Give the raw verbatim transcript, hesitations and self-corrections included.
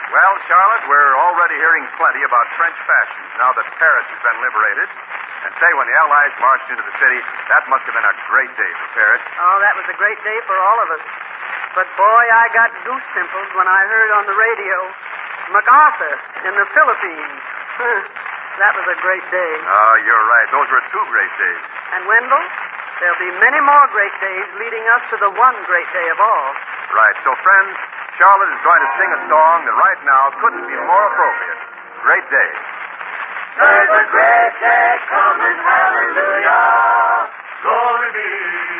Well, Charlotte, we're already hearing plenty about French fashions now that Paris has been liberated. And say, when the Allies marched into the city, that must have been a great day for Paris. Oh, that was a great day for all of us. But, boy, I got goose pimples when I heard on the radio MacArthur in the Philippines. That was a great day. Oh, you're right. Those were two great days. And, Wendell, there'll be many more great days leading us to the one great day of all. Right. So, friends, Charlotte is going to sing a song that right now couldn't be more appropriate. Great Day. There's a great day coming, hallelujah. Glory be